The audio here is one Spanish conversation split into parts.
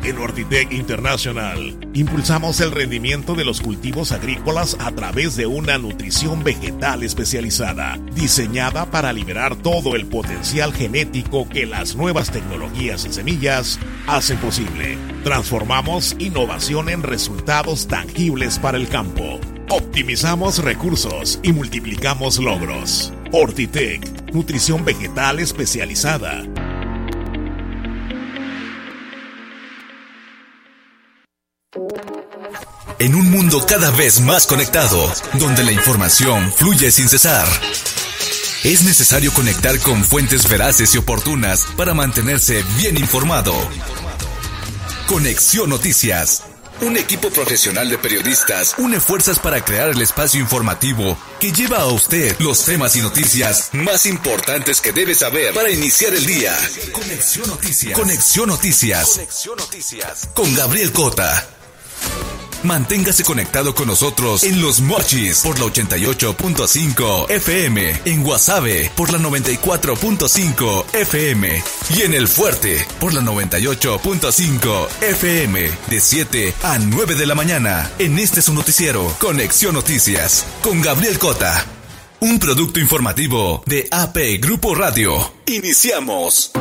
En Ortitec International, impulsamos el rendimiento de los cultivos agrícolas a través de una nutrición vegetal especializada, diseñada para liberar todo el potencial genético que las nuevas tecnologías y semillas hacen posible. Transformamos innovación en resultados tangibles para el campo. Optimizamos recursos y multiplicamos logros. Ortitec, nutrición vegetal especializada. En un mundo cada vez más conectado, donde la información fluye sin cesar, es necesario conectar con fuentes veraces y oportunas para mantenerse bien informado. Conexión Noticias. Un equipo profesional de periodistas une fuerzas para crear el espacio informativo que lleva a usted los temas y noticias más importantes que debe saber para iniciar el día. Conexión Noticias. Conexión Noticias. Conexión Noticias. Con Gabriel Cota. Manténgase conectado con nosotros en Los Mochis por la 88.5 FM, en Guasave por la 94.5 FM y en El Fuerte por la 98.5 FM de 7 a 9 de la mañana. En este su noticiero, Conexión Noticias, con Gabriel Cota. Un producto informativo de AP Grupo Radio. Iniciamos.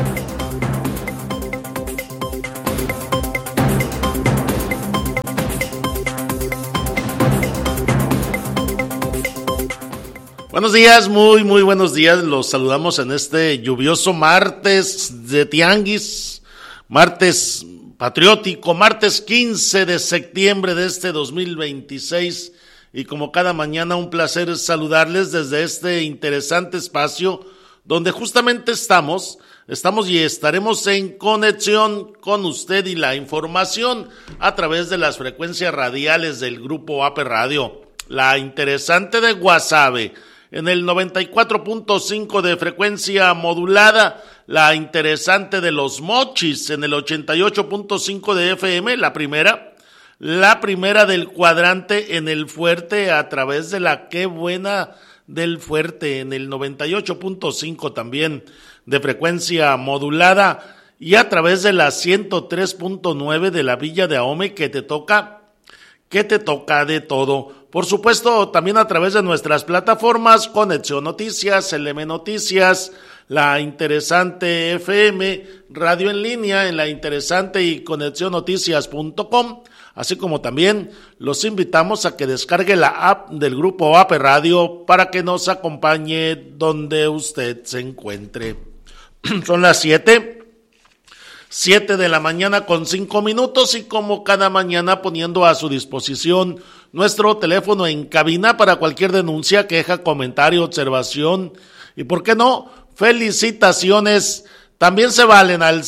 Buenos días, muy buenos días. Los saludamos en este lluvioso martes de Tianguis, martes patriótico, martes 15 de septiembre de este 2026. Y como cada mañana, un placer saludarles desde este interesante espacio donde justamente estamos y estaremos en conexión con usted y la información a través de las frecuencias radiales del Grupo AP Radio. La interesante de Guasave en el 94.5 de frecuencia modulada, la interesante de Los Mochis en el 88.5 de FM, la primera del cuadrante en el Fuerte a través de la Qué Buena del Fuerte en el 98.5 también de frecuencia modulada y a través de la 103.9 de la Villa de Ahome que te toca de todo. Por supuesto, también a través de nuestras plataformas, Conexión Noticias, LM Noticias, La Interesante FM, Radio en Línea en La Interesante y ConexionNoticias.com, así como también los invitamos a que descargue la app del Grupo AP Radio para que nos acompañe donde usted se encuentre. Son las 7 de la mañana con 5 minutos y como cada mañana poniendo a su disposición nuestro teléfono en cabina para cualquier denuncia, queja, comentario, observación y, ¿por qué no?, felicitaciones. También se valen al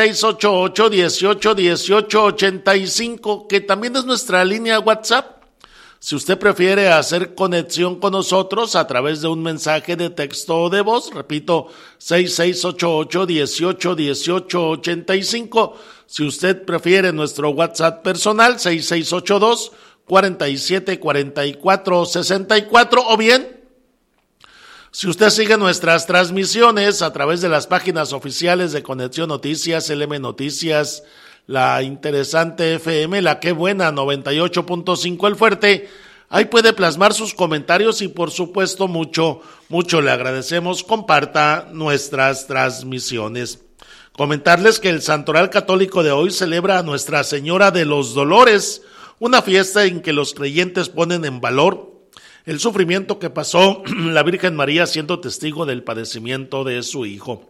6688-181885, que también es nuestra línea WhatsApp. Si usted prefiere hacer conexión con nosotros a través de un mensaje de texto o de voz, repito, 6688-181885. Si usted prefiere nuestro WhatsApp personal, 6682-474464, o bien, si usted sigue nuestras transmisiones a través de las páginas oficiales de Conexión Noticias, LM Noticias, La Interesante FM, La Qué Buena 98.5 El Fuerte, ahí puede plasmar sus comentarios y por supuesto mucho le agradecemos, comparta nuestras transmisiones. Comentarles que el Santoral Católico de hoy celebra a Nuestra Señora de los Dolores, una fiesta en que los creyentes ponen en valor el sufrimiento que pasó la Virgen María siendo testigo del padecimiento de su Hijo.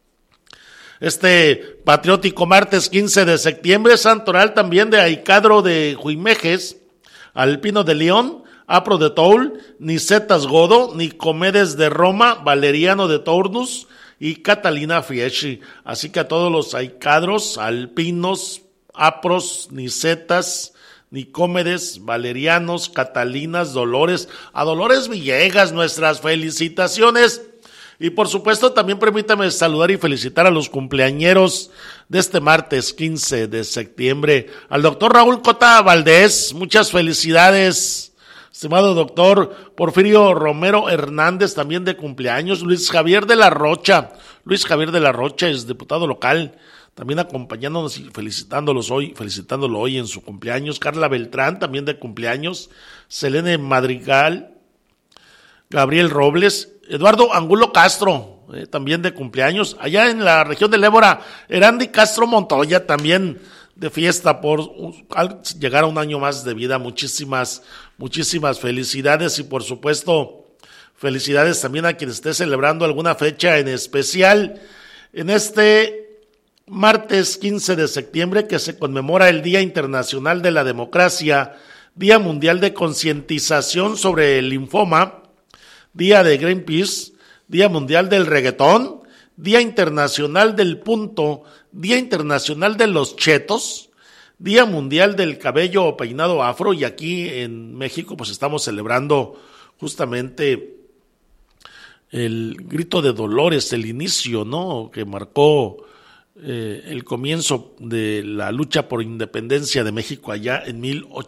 Este patriótico martes 15 de septiembre, santoral también de Aicadro de Juimejes, Alpino de León, Apro de Toul, Nicetas Godo, Nicomedes de Roma, Valeriano de Tournus y Catalina Fieschi. Así que a todos los Aicadros, Alpinos, Apros, Nicetas, Nicómedes, Valerianos, Catalinas, Dolores, a Dolores Villegas, nuestras felicitaciones. Y por supuesto también permítame saludar y felicitar a los cumpleañeros de este martes 15 de septiembre. Al doctor Raúl Cota Valdés, muchas felicidades, estimado doctor. Porfirio Romero Hernández también de cumpleaños. Luis Javier de la Rocha es diputado local también acompañándonos y felicitándolo hoy en su cumpleaños. Carla Beltrán, también de cumpleaños. Selene Madrigal, Gabriel Robles, Eduardo Angulo Castro, también de cumpleaños. Allá en la región del Ébora, Erandi Castro Montoya, también de fiesta al llegar a un año más de vida. Muchísimas felicidades y por supuesto felicidades también a quien esté celebrando alguna fecha en especial en este martes 15 de septiembre, que se conmemora el Día Internacional de la Democracia, Día Mundial de Concientización sobre el Linfoma, Día de Greenpeace, Día Mundial del Reggaetón, Día Internacional del Punto, Día Internacional de los Chetos, Día Mundial del Cabello o Peinado Afro, y aquí en México pues estamos celebrando justamente el grito de Dolores, el inicio, ¿no?, que marcó el comienzo de la lucha por independencia de México allá en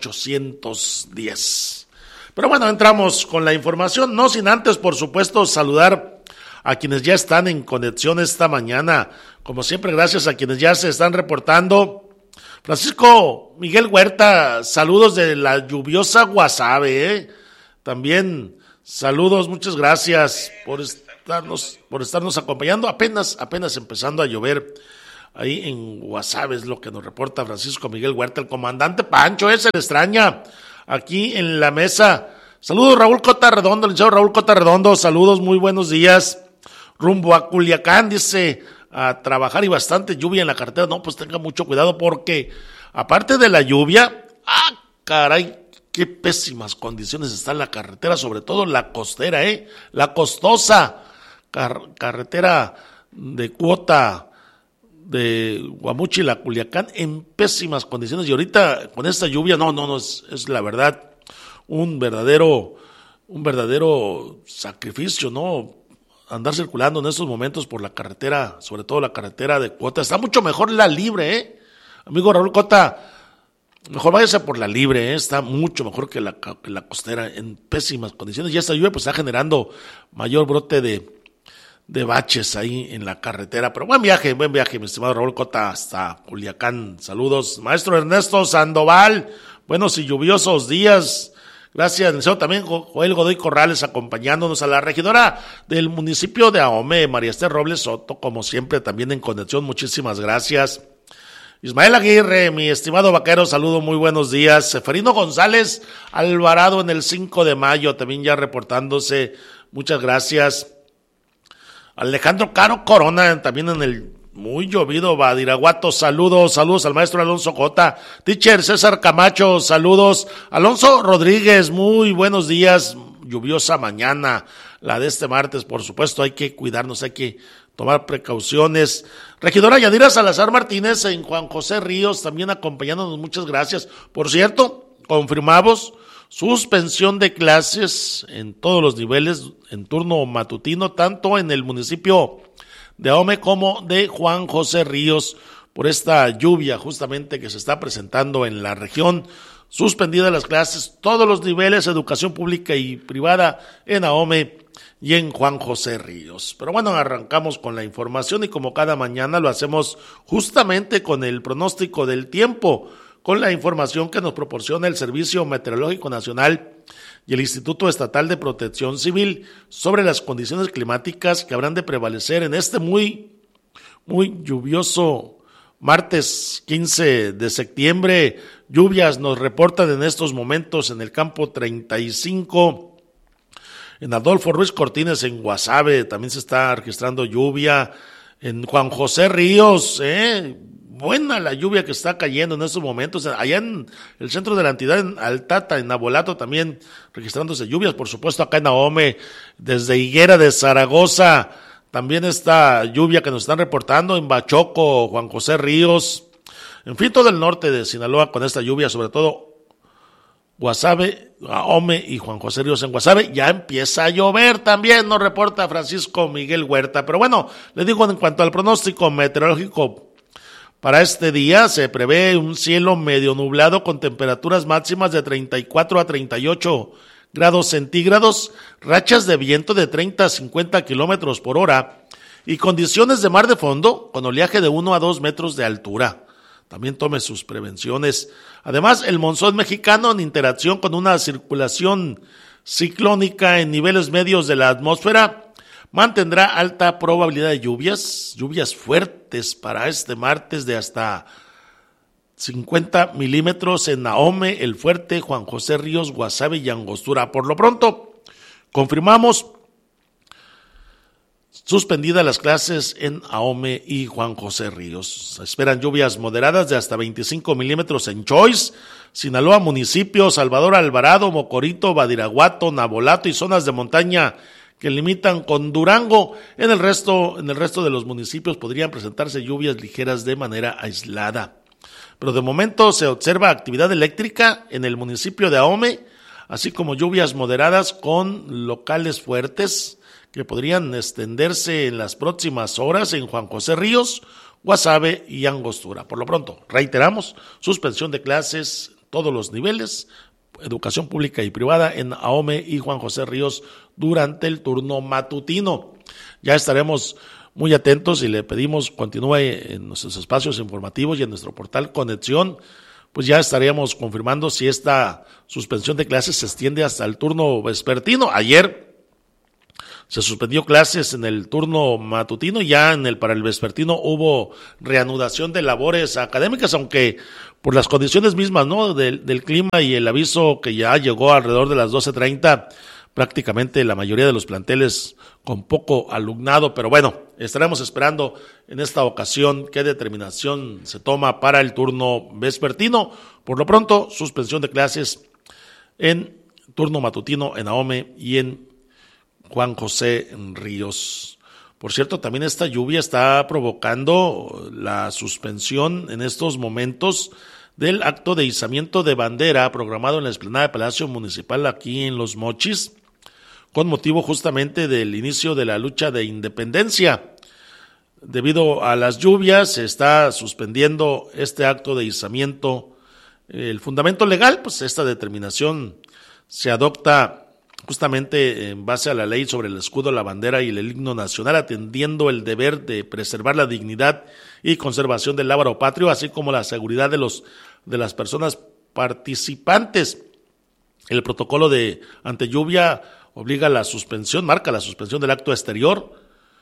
1810. Pero bueno, entramos con la información, no sin antes, por supuesto, saludar a quienes ya están en conexión esta mañana. Como siempre, gracias a quienes ya se están reportando. Francisco Miguel Huerta, saludos de la lluviosa Guasave, También saludos, muchas gracias por estarnos acompañando. Apenas empezando a llover ahí en Guasave, es lo que nos reporta Francisco Miguel Huerta. El comandante Pancho, se le extraña aquí en la mesa. Saludos, Raúl Cota Redondo, licenciado Raúl Cota Redondo, saludos, muy buenos días. Rumbo a Culiacán, dice, a trabajar y bastante lluvia en la carretera. No, pues tenga mucho cuidado porque aparte de la lluvia, caray, qué pésimas condiciones está en la carretera, sobre todo la costera, la costosa carretera de cuota de Guamuchil a Culiacán en pésimas condiciones. Y ahorita con esta lluvia, no, es la verdad un verdadero sacrificio, ¿no? Andar circulando en estos momentos por la carretera, sobre todo la carretera de cuota. Está mucho mejor la libre, amigo Raúl Cota, mejor váyase por la libre, está mucho mejor que la costera, en pésimas condiciones. Y esta lluvia pues está generando mayor brote de baches ahí en la carretera. Pero buen viaje, mi estimado Raúl Cota, hasta Culiacán. Saludos, maestro Ernesto Sandoval, buenos y lluviosos días. Gracias, licenciado. También Joel Godoy Corrales acompañándonos, a la regidora del municipio de Ahome, María Esther Robles Soto, como siempre también en conexión, muchísimas gracias. Ismael Aguirre, mi estimado vaquero, saludo, muy buenos días. Seferino González Alvarado en el 5 de mayo, también ya reportándose, muchas gracias. Alejandro Caro Corona, también en el muy llovido Badiraguato, saludos al maestro Alonso Jota. Teacher César Camacho, saludos. Alonso Rodríguez, muy buenos días. Lluviosa mañana, la de este martes, por supuesto, hay que cuidarnos, hay que tomar precauciones. Regidora Yadira Salazar Martínez en Juan José Ríos, también acompañándonos, muchas gracias. Por cierto, confirmamos suspensión de clases en todos los niveles en turno matutino, tanto en el municipio de Ahome como de Juan José Ríos, por esta lluvia justamente que se está presentando en la región. Suspendidas las clases, todos los niveles, educación pública y privada en Ahome y en Juan José Ríos. Pero bueno, arrancamos con la información y como cada mañana lo hacemos justamente con el pronóstico del tiempo, con la información que nos proporciona el Servicio Meteorológico Nacional y el Instituto Estatal de Protección Civil sobre las condiciones climáticas que habrán de prevalecer en este muy lluvioso martes 15 de septiembre. Lluvias nos reportan en estos momentos en el campo 35, en Adolfo Ruiz Cortines, en Guasave, también se está registrando lluvia, en Juan José Ríos, buena la lluvia que está cayendo en estos momentos, allá en el centro de la entidad, en Altata, en Nabolato, también registrándose lluvias, por supuesto acá en Ahome, desde Higuera de Zaragoza, también esta lluvia que nos están reportando en Bachoco, Juan José Ríos, en fin, todo el norte de Sinaloa con esta lluvia, sobre todo Guasave, Ahome y Juan José Ríos. En Guasave ya empieza a llover también, nos reporta Francisco Miguel Huerta. Pero bueno, le digo, en cuanto al pronóstico meteorológico, para este día se prevé un cielo medio nublado con temperaturas máximas de 34 a 38 grados centígrados, rachas de viento de 30 a 50 kilómetros por hora y condiciones de mar de fondo con oleaje de 1 a 2 metros de altura. También tome sus prevenciones. Además, el monzón mexicano, en interacción con una circulación ciclónica en niveles medios de la atmósfera, mantendrá alta probabilidad de lluvias fuertes para este martes de hasta 50 milímetros en Ahome, El Fuerte, Juan José Ríos, Guasave y Angostura. Por lo pronto, confirmamos suspendidas las clases en Ahome y Juan José Ríos. Se esperan lluvias moderadas de hasta 25 milímetros en Choice, Sinaloa, municipio, Salvador Alvarado, Mocorito, Badiraguato, Nabolato y zonas de montaña que limitan con Durango. En el resto de los municipios podrían presentarse lluvias ligeras de manera aislada. Pero de momento se observa actividad eléctrica en el municipio de Ahome, así como lluvias moderadas con locales fuertes que podrían extenderse en las próximas horas en Juan José Ríos, Guasave y Angostura. Por lo pronto, reiteramos, suspensión de clases en todos los niveles, educación pública y privada en Ahome y Juan José Ríos durante el turno matutino. Ya estaremos muy atentos y le pedimos continúe en nuestros espacios informativos y en nuestro portal Conexión, pues ya estaríamos confirmando si esta suspensión de clases se extiende hasta el turno vespertino. Ayer se suspendió clases en el turno matutino, ya para el vespertino hubo reanudación de labores académicas, aunque por las condiciones mismas, ¿no?, del clima y el aviso que ya llegó alrededor de las 12:30, prácticamente la mayoría de los planteles con poco alumnado, pero bueno, estaremos esperando en esta ocasión qué determinación se toma para el turno vespertino. Por lo pronto, suspensión de clases en turno matutino en Ahome y en Juan José Ríos. Por cierto, también esta lluvia está provocando la suspensión en estos momentos del acto de izamiento de bandera programado en la explanada de Palacio Municipal aquí en Los Mochis, con motivo justamente del inicio de la lucha de independencia. Debido a las lluvias se está suspendiendo este acto de izamiento. El fundamento legal, pues esta determinación se adopta justamente en base a la ley sobre el escudo, la bandera y el himno nacional, atendiendo el deber de preservar la dignidad y conservación del lábaro patrio, así como la seguridad de las personas participantes. El protocolo de ante lluvia marca la suspensión del acto exterior,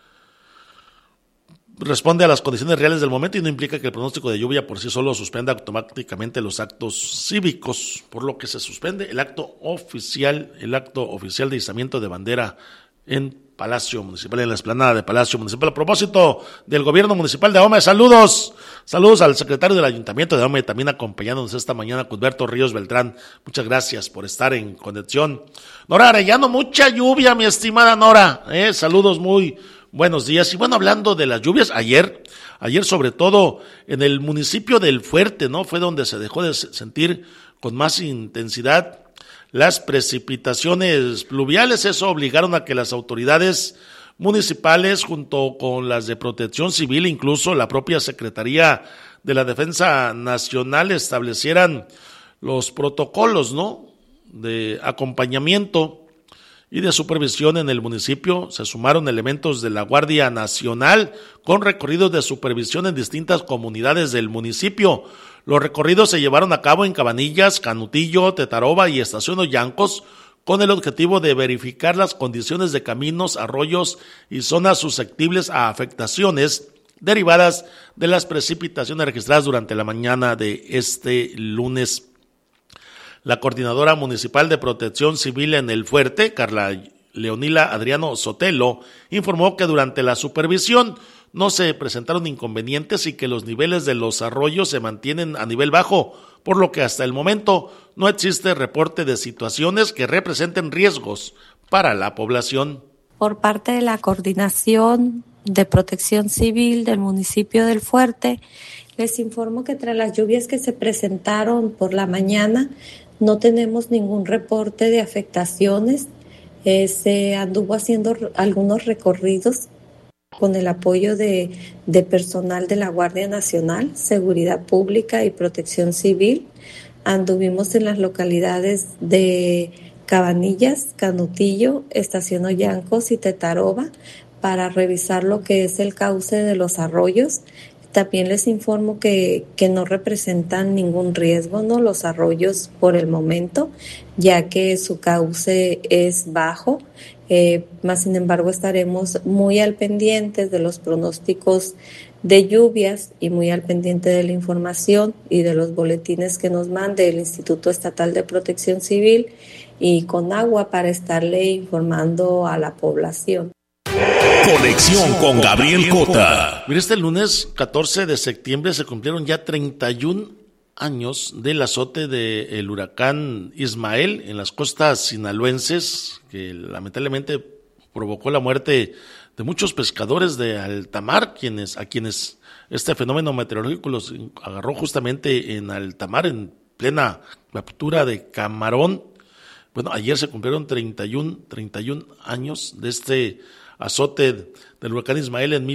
responde a las condiciones reales del momento y no implica que el pronóstico de lluvia por sí solo suspenda automáticamente los actos cívicos, por lo que se suspende el acto oficial de izamiento de bandera en Palacio Municipal, en la explanada de Palacio Municipal. A propósito del gobierno municipal de Ahome, saludos al secretario del Ayuntamiento de Ahome, también acompañándonos esta mañana, Cusberto Ríos Beltrán. Muchas gracias por estar en conexión. Nora Arellano, mucha lluvia, mi estimada Nora, saludos, muy buenos días. Y bueno, hablando de las lluvias, ayer sobre todo en el municipio del Fuerte, ¿no?, fue donde se dejó de sentir con más intensidad las precipitaciones pluviales. Eso obligaron a que las autoridades municipales, junto con las de Protección Civil, incluso la propia Secretaría de la Defensa Nacional, establecieran los protocolos, ¿no?, de acompañamiento y de supervisión en el municipio. Se sumaron elementos de la Guardia Nacional con recorridos de supervisión en distintas comunidades del municipio. Los recorridos se llevaron a cabo en Cabanillas, Canutillo, Tetaroba y Estación Ollancos, con el objetivo de verificar las condiciones de caminos, arroyos y zonas susceptibles a afectaciones derivadas de las precipitaciones registradas durante la mañana de este lunes. La coordinadora municipal de Protección Civil en El Fuerte, Carla Leonila Adriano Sotelo, informó que durante la supervisión no se presentaron inconvenientes y que los niveles de los arroyos se mantienen a nivel bajo, por lo que hasta el momento no existe reporte de situaciones que representen riesgos para la población. Por parte de la Coordinación de Protección Civil del municipio del Fuerte, les informo que tras las lluvias que se presentaron por la mañana, no tenemos ningún reporte de afectaciones. Se anduvo haciendo algunos recorridos con el apoyo de personal de la Guardia Nacional, Seguridad Pública y Protección Civil. Anduvimos en las localidades de Cabanillas, Canutillo, Estación Ollancos y Tetaroba para revisar lo que es el cauce de los arroyos. También les informo que no representan ningún riesgo, ¿no?, los arroyos por el momento, ya que su cauce es bajo. Más sin embargo, estaremos muy al pendiente de los pronósticos de lluvias y muy al pendiente de la información y de los boletines que nos mande el Instituto Estatal de Protección Civil y Conagua para estarle informando a la población. Conexión con Gabriel Cota. Mira, este lunes 14 de septiembre se cumplieron ya 31 años del azote del huracán Ismael en las costas sinaloenses, que lamentablemente provocó la muerte de muchos pescadores de alta mar, a quienes este fenómeno meteorológico los agarró justamente en alta mar, en plena captura de camarón. Bueno, ayer se cumplieron 31 años de este azote del huracán Ismael en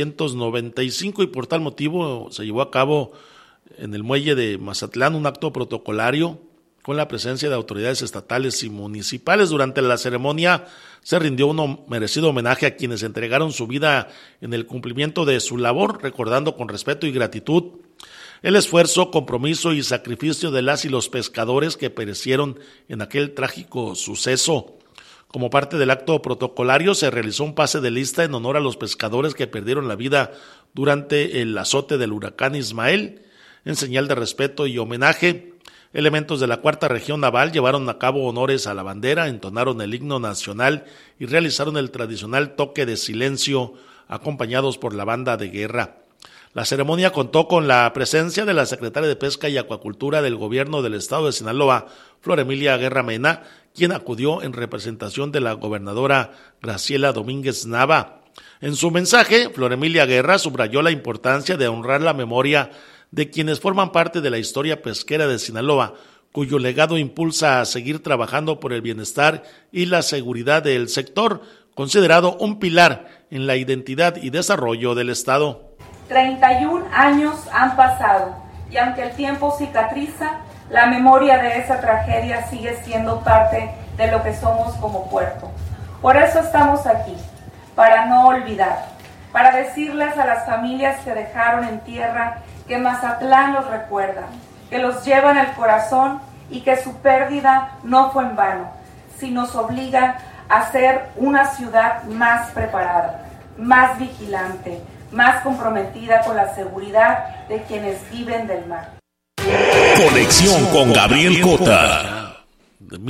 1995 y por tal motivo se llevó a cabo en el muelle de Mazatlán un acto protocolario con la presencia de autoridades estatales y municipales. Durante la ceremonia se rindió un merecido homenaje a quienes entregaron su vida en el cumplimiento de su labor, recordando con respeto y gratitud el esfuerzo, compromiso y sacrificio de las y los pescadores que perecieron en aquel trágico suceso. Como parte del acto protocolario se realizó un pase de lista en honor a los pescadores que perdieron la vida durante el azote del huracán Ismael. En señal de respeto y homenaje, elementos de la Cuarta Región Naval llevaron a cabo honores a la bandera, entonaron el himno nacional y realizaron el tradicional toque de silencio acompañados por la banda de guerra. La ceremonia contó con la presencia de la secretaria de Pesca y Acuacultura del Gobierno del Estado de Sinaloa, Flor Emilia Guerra Mena, quien acudió en representación de la gobernadora Graciela Domínguez Nava. En su mensaje, Flor Emilia Guerra subrayó la importancia de honrar la memoria de quienes forman parte de la historia pesquera de Sinaloa, cuyo legado impulsa a seguir trabajando por el bienestar y la seguridad del sector, considerado un pilar en la identidad y desarrollo del Estado. 31 años han pasado y aunque el tiempo cicatriza, la memoria de esa tragedia sigue siendo parte de lo que somos como puerto. Por eso estamos aquí, para no olvidar, para decirles a las familias que dejaron en tierra que Mazatlán los recuerda, que los lleva en el corazón y que su pérdida no fue en vano, sino nos obliga a ser una ciudad más preparada, más vigilante, más comprometida con la seguridad de quienes viven del mar. Conexión con Gabriel Cota. De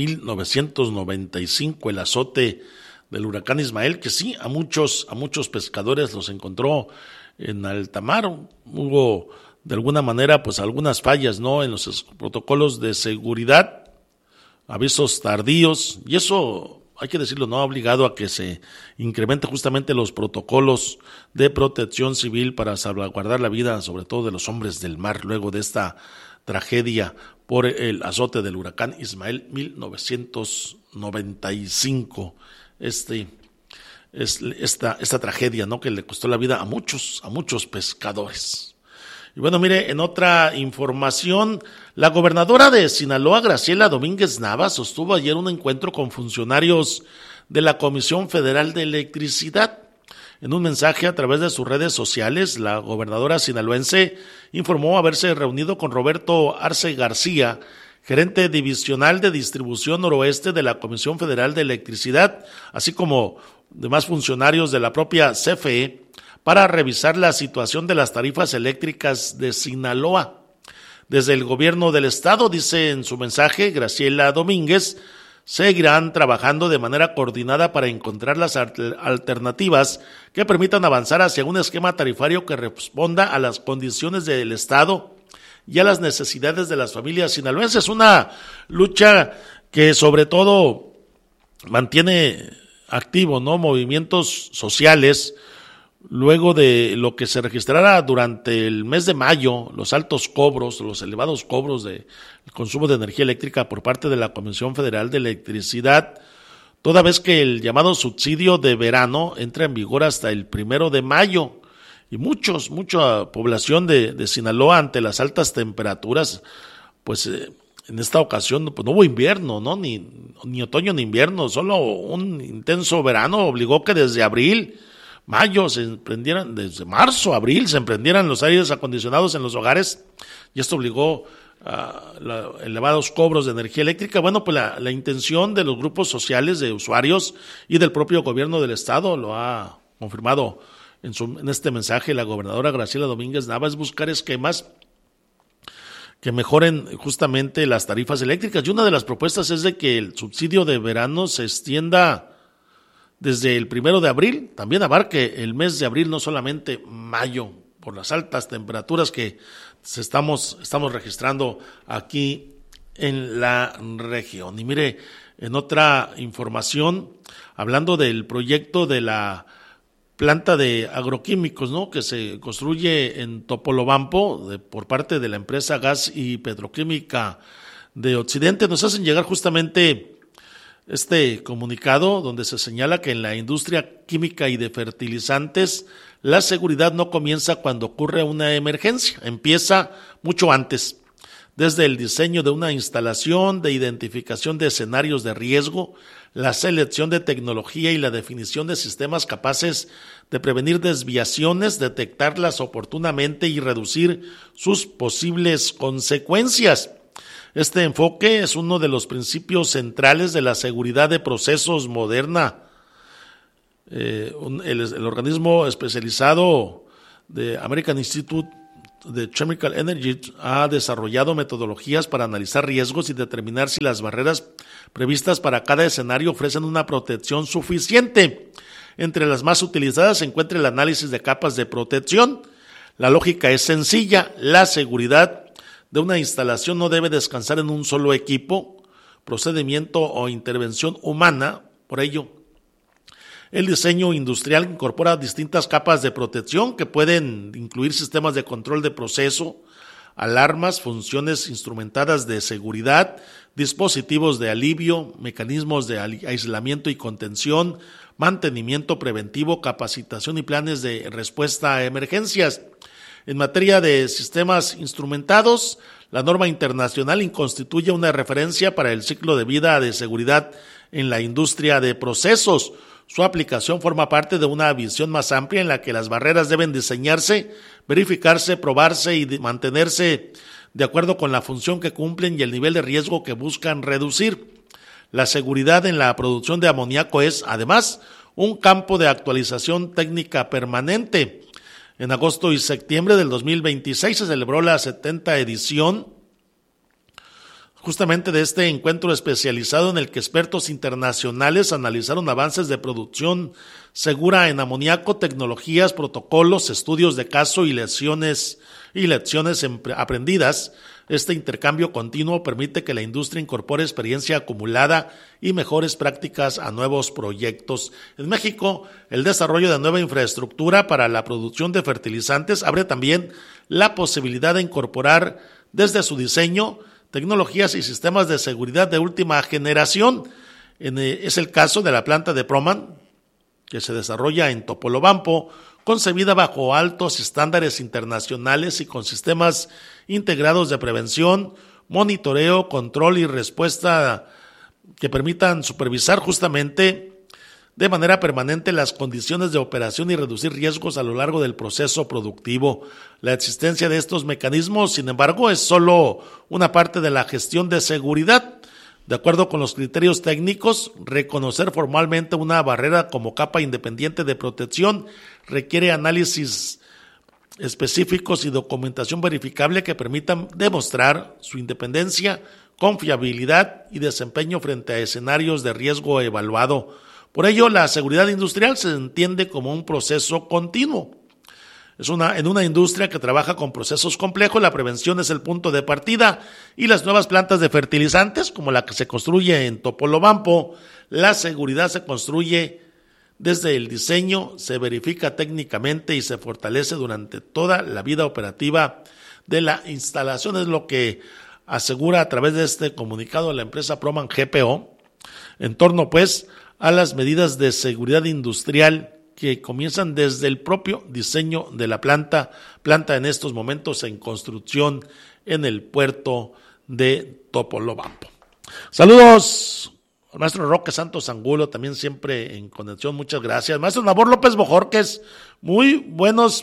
1995, el azote del huracán Ismael, que sí, a muchos pescadores los encontró en alta mar. Hubo de alguna manera pues algunas fallas, ¿no?, en los protocolos de seguridad, avisos tardíos, y eso hay que decirlo, no ha obligado a que se incremente justamente los protocolos de protección civil para salvaguardar la vida, sobre todo de los hombres del mar, luego de esta tragedia por el azote del huracán Ismael 1995. Esta tragedia, ¿no?, que le costó la vida a muchos pescadores. Y bueno, mire, en otra información, la gobernadora de Sinaloa, Graciela Domínguez Nava, sostuvo ayer un encuentro con funcionarios de la Comisión Federal de Electricidad. En un mensaje a través de sus redes sociales, la gobernadora sinaloense informó haberse reunido con Roberto Arce García, gerente divisional de distribución noroeste de la Comisión Federal de Electricidad, así como demás funcionarios de la propia CFE, para revisar la situación de las tarifas eléctricas de Sinaloa. Desde el gobierno del estado, dice en su mensaje Graciela Domínguez, seguirán trabajando de manera coordinada para encontrar las alternativas que permitan avanzar hacia un esquema tarifario que responda a las condiciones del estado y a las necesidades de las familias sinaloenses. Una lucha que sobre todo mantiene activo, ¿no?, movimientos sociales. Luego de lo que se registrara durante el mes de mayo, los altos cobros, los elevados cobros de consumo de energía eléctrica por parte de la Comisión Federal de Electricidad, toda vez que el llamado subsidio de verano entra en vigor hasta el 1 de mayo. Y mucha población de Sinaloa, ante las altas temperaturas, pues en esta ocasión pues no hubo invierno, ¿no?, ni otoño ni invierno, solo un intenso verano obligó que desde abril mayo se emprendieran, desde marzo, abril, se emprendieran los aires acondicionados en los hogares, y esto obligó a elevados cobros de energía eléctrica. Bueno, pues la intención de los grupos sociales de usuarios y del propio gobierno del estado lo ha confirmado en este mensaje la gobernadora Graciela Domínguez Nava, es buscar esquemas que mejoren justamente las tarifas eléctricas. Y una de las propuestas es de que el subsidio de verano se extienda desde el 1 de abril, también abarque el mes de abril, no solamente mayo, por las altas temperaturas que estamos registrando aquí en la región. Y mire, en otra información, hablando del proyecto de la planta de agroquímicos, ¿no?, que se construye en Topolobampo por parte de la empresa Gas y Petroquímica de Occidente, nos hacen llegar justamente este comunicado donde se señala que en la industria química y de fertilizantes la seguridad no comienza cuando ocurre una emergencia, empieza mucho antes, desde el diseño de una instalación, de identificación de escenarios de riesgo, la selección de tecnología y la definición de sistemas capaces de prevenir desviaciones, detectarlas oportunamente y reducir sus posibles consecuencias. Este enfoque es uno de los principios centrales de la seguridad de procesos moderna. El organismo especializado de American Institute de Chemical Energy ha desarrollado metodologías para analizar riesgos y determinar si las barreras previstas para cada escenario ofrecen una protección suficiente. Entre las más utilizadas se encuentra el análisis de capas de protección. La lógica es sencilla: la seguridad de una instalación no debe descansar en un solo equipo, procedimiento o intervención humana. Por ello, el diseño industrial incorpora distintas capas de protección que pueden incluir sistemas de control de proceso, alarmas, funciones instrumentadas de seguridad, dispositivos de alivio, mecanismos de aislamiento y contención, mantenimiento preventivo, capacitación y planes de respuesta a emergencias. En materia de sistemas instrumentados, la norma internacional constituye una referencia para el ciclo de vida de seguridad en la industria de procesos. Su aplicación forma parte de una visión más amplia en la que las barreras deben diseñarse, verificarse, probarse y mantenerse de acuerdo con la función que cumplen y el nivel de riesgo que buscan reducir. La seguridad en la producción de amoníaco es, además, un campo de actualización técnica permanente. En agosto y septiembre del 2026 se celebró la 70ª edición justamente de este encuentro especializado en el que expertos internacionales analizaron avances de producción segura en amoníaco, tecnologías, protocolos, estudios de caso y lecciones aprendidas. Este intercambio continuo permite que la industria incorpore experiencia acumulada y mejores prácticas a nuevos proyectos. En México, el desarrollo de nueva infraestructura para la producción de fertilizantes abre también la posibilidad de incorporar desde su diseño tecnologías y sistemas de seguridad de última generación. Es el caso de la planta de Proman, que se desarrolla en Topolobampo, concebida bajo altos estándares internacionales y con sistemas integrados de prevención, monitoreo, control y respuesta que permitan supervisar justamente de manera permanente las condiciones de operación y reducir riesgos a lo largo del proceso productivo. La existencia de estos mecanismos, sin embargo, es solo una parte de la gestión de seguridad. De acuerdo con los criterios técnicos, reconocer formalmente una barrera como capa independiente de protección requiere análisis específicos y documentación verificable que permitan demostrar su independencia, confiabilidad y desempeño frente a escenarios de riesgo evaluado. Por ello, la seguridad industrial se entiende como un proceso continuo. En una industria que trabaja con procesos complejos, la prevención es el punto de partida y las nuevas plantas de fertilizantes, como la que se construye en Topolobampo, la seguridad se construye desde el diseño, se verifica técnicamente y se fortalece durante toda la vida operativa de la instalación. Es lo que asegura a través de este comunicado la empresa Proman GPO, en torno pues a las medidas de seguridad industrial que comienzan desde el propio diseño de la planta en estos momentos en construcción en el puerto de Topolobampo. Saludos maestro Roque Santos Angulo, también siempre en conexión, muchas gracias. Maestro Nabor López Bojorquez, muy buenos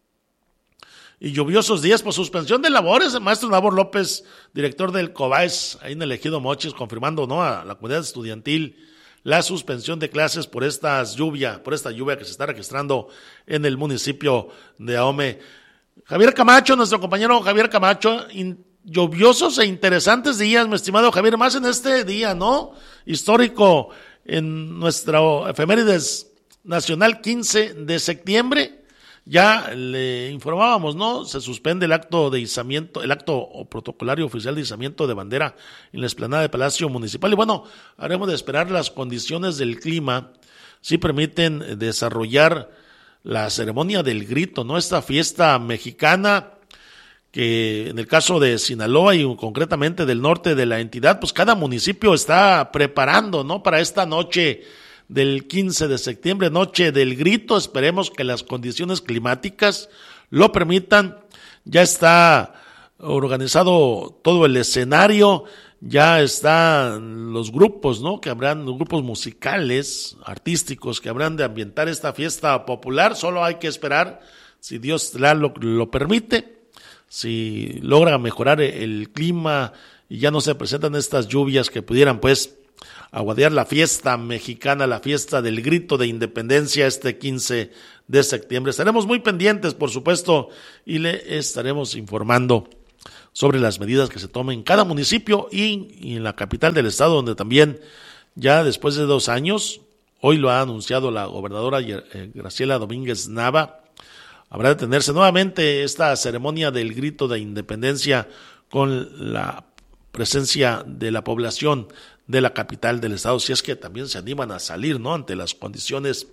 y lluviosos días por suspensión de labores. El maestro Nabor López, director del COBAES, ahí en el Ejido Mochis, confirmando, ¿no?, a la comunidad estudiantil la suspensión de clases por esta lluvia que se está registrando en el municipio de Ahome. Javier Camacho, nuestro compañero Javier Camacho, lluviosos e interesantes días, mi estimado Javier, más en este día, ¿no?, histórico en nuestra efemérides nacional 15 de septiembre. Ya le informábamos, ¿no? Se suspende el acto protocolario oficial de izamiento de bandera en la explanada de Palacio Municipal. Y bueno, haremos de esperar las condiciones del clima si permiten desarrollar la ceremonia del grito, ¿no? Esta fiesta mexicana que en el caso de Sinaloa y concretamente del norte de la entidad, pues cada municipio está preparando, ¿no?, para esta noche del 15 de septiembre, noche del grito. Esperemos que las condiciones climáticas lo permitan. Ya está organizado todo el escenario, ya están los grupos, ¿no?, que habrán, los grupos musicales, artísticos, que habrán de ambientar esta fiesta popular. Solo hay que esperar, si Dios lo permite, si logra mejorar el clima y ya no se presentan estas lluvias que pudieran, pues, aguadear la fiesta mexicana, la fiesta del grito de independencia este 15 de septiembre. Estaremos muy pendientes, por supuesto, y le estaremos informando sobre las medidas que se tomen en cada municipio y en la capital del estado, donde también ya después de 2 años, hoy lo ha anunciado la gobernadora Graciela Domínguez Nava, habrá de tenerse nuevamente esta ceremonia del grito de independencia con la presencia de la población de la capital del estado, si es que también se animan a salir, ¿no?, ante las condiciones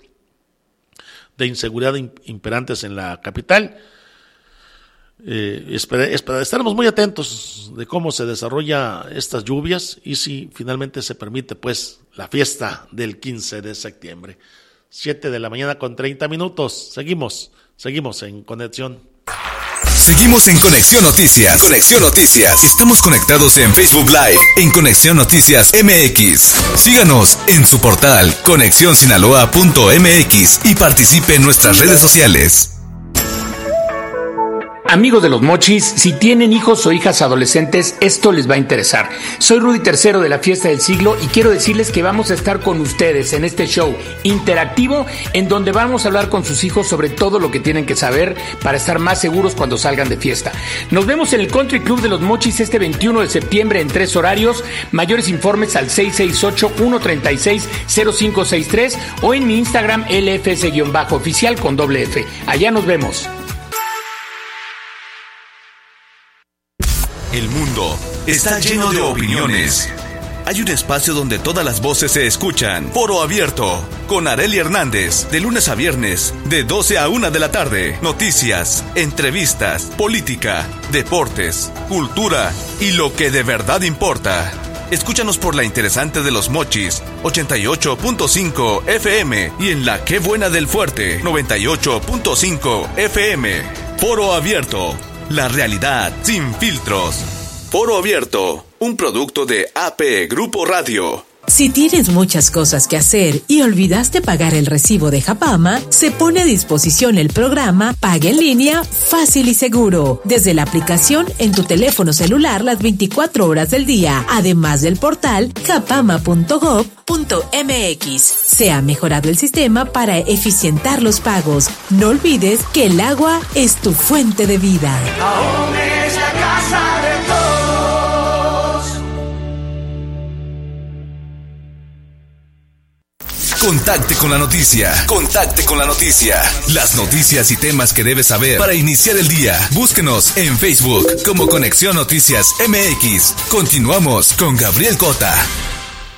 de inseguridad imperantes en la capital. Estaremos muy atentos de cómo se desarrolla estas lluvias y si finalmente se permite, pues, la fiesta del 15 de septiembre. 7 de la mañana con 30 minutos. Seguimos en conexión. Seguimos en Conexión Noticias. Conexión Noticias. Estamos conectados en Facebook Live, en Conexión Noticias MX. Síganos en su portal conexionsinaloa.mx y participe en nuestras redes sociales. Amigos de los Mochis, si tienen hijos o hijas adolescentes, esto les va a interesar. Soy Rudy III de la Fiesta del Siglo y quiero decirles que vamos a estar con ustedes en este show interactivo en donde vamos a hablar con sus hijos sobre todo lo que tienen que saber para estar más seguros cuando salgan de fiesta. Nos vemos en el Country Club de los Mochis este 21 de septiembre en 3 horarios. Mayores informes al 668-136-0563 o en mi Instagram LFS-oficial con doble F. Allá nos vemos. El mundo está lleno de opiniones. Hay un espacio donde todas las voces se escuchan. Foro Abierto, con Arely Hernández, de lunes a viernes, de 12 a 1 de la tarde. Noticias, entrevistas, política, deportes, cultura y lo que de verdad importa. Escúchanos por la interesante de los Mochis, 88.5 FM y en la Qué Buena del Fuerte, 98.5 FM. Foro Abierto. La realidad sin filtros. Foro Abierto, un producto de AP Grupo Radio. Si tienes muchas cosas que hacer y olvidaste pagar el recibo de Japama, se pone a disposición el programa Paga en Línea Fácil y Seguro, desde la aplicación en tu teléfono celular las 24 horas del día, además del portal japama.gov.mx. Se ha mejorado el sistema para eficientar los pagos. No olvides que el agua es tu fuente de vida. Aún es la casa de todos. Contacte con la noticia. Contacte con la noticia. Las noticias y temas que debes saber para iniciar el día. Búsquenos en Facebook como Conexión Noticias MX. Continuamos con Gabriel Cota.